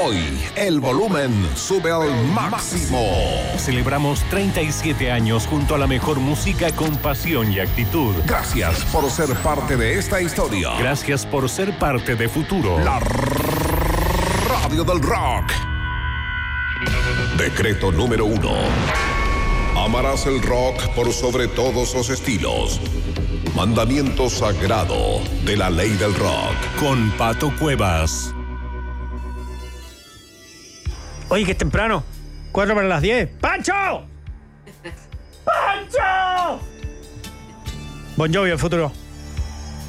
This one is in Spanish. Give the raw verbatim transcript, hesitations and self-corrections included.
Hoy el volumen sube al máximo. Celebramos treinta y siete años junto a la mejor música con pasión y actitud. Gracias por ser parte de esta historia. Gracias por ser parte de Futuro. La radio del rock. Decreto número uno. Amarás el rock por sobre todos los estilos. Mandamiento sagrado de la ley del rock. Con Pato Cuevas. Oye, que es temprano. Cuatro para las diez. ¡Pancho! ¡Pancho! Bon Jovi, el futuro.